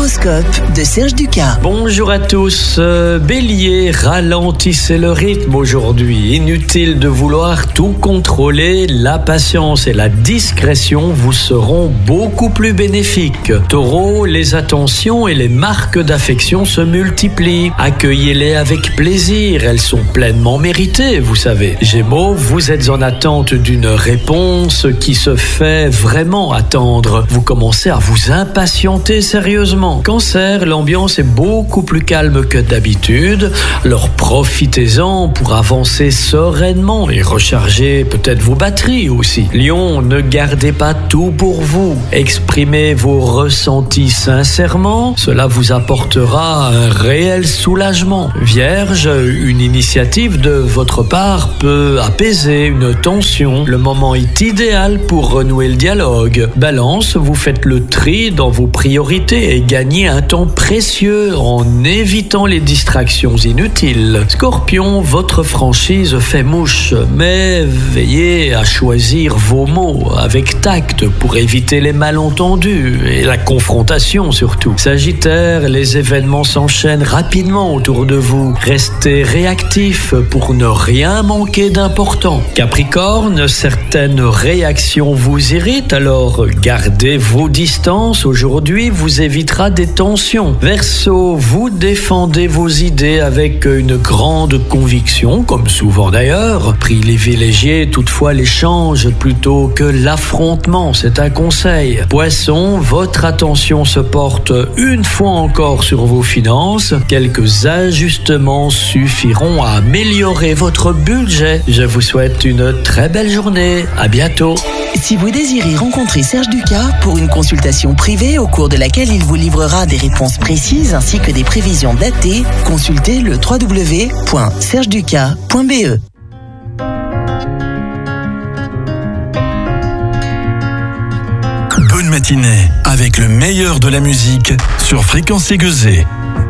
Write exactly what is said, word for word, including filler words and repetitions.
L'horoscope de Serge Ducas. Bonjour à tous. Euh, Bélier, ralentissez le rythme aujourd'hui. Inutile de vouloir tout contrôler. La patience et la discrétion vous seront beaucoup plus bénéfiques. Taureau, les attentions et les marques d'affection se multiplient. Accueillez-les avec plaisir. Elles sont pleinement méritées, vous savez. Gémeaux, vous êtes en attente d'une réponse qui se fait vraiment attendre. Vous commencez à vous impatienter sérieusement. Cancer, l'ambiance est beaucoup plus calme que d'habitude. Alors profitez-en pour avancer sereinement et recharger peut-être vos batteries aussi. Lion, ne gardez pas tout pour vous. Exprimez vos ressentis sincèrement. Cela vous apportera un réel soulagement. Vierge, une initiative de votre part peut apaiser une tension. Le moment est idéal pour renouer le dialogue. Balance, vous faites le tri dans vos priorités et gagnez un temps précieux en évitant les distractions inutiles. Scorpion, votre franchise fait mouche, mais veillez à choisir vos mots avec tact pour éviter les malentendus et la confrontation surtout. Sagittaire, les événements s'enchaînent rapidement autour de vous. Restez réactif pour ne rien manquer d'important. Capricorne, certaines réactions vous irritent, alors gardez vos distances. Aujourd'hui vous évitera des tensions. Verseau, vous défendez vos idées avec une grande conviction, comme souvent d'ailleurs. Privilégiez toutefois l'échange plutôt que l'affrontement, c'est un conseil. Poisson, votre attention se porte une fois encore sur vos finances. Quelques ajustements suffiront à améliorer votre budget. Je vous souhaite une très belle journée. À bientôt. Si vous désirez rencontrer Serge Ducas pour une consultation privée au cours de laquelle il vous livrera des réponses précises ainsi que des prévisions datées, consultez le w w w point serge ducas point b e. Bonne matinée avec le meilleur de la musique sur Fréquence Aiguisée.